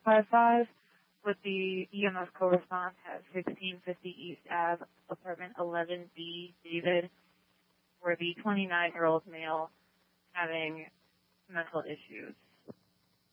455 with the EMS co-response at 1650 East Ave, apartment 11B, David, for the 29-year-old male having mental issues.